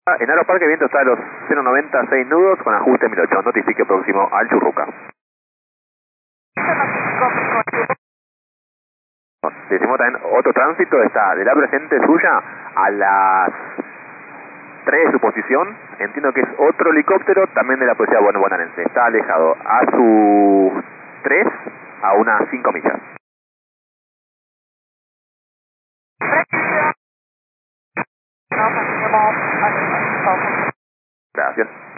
En Aeroparque viento está a los 090, 6 nudos con ajuste 1008. Notifique próximo al Churruca. Decimos también, otro tránsito está de la presente suya a las 3 de su posición. Entiendo que es otro helicóptero también de la policía bonaerense. Está alejado a sus 3 a unas 5 millas. Gracias.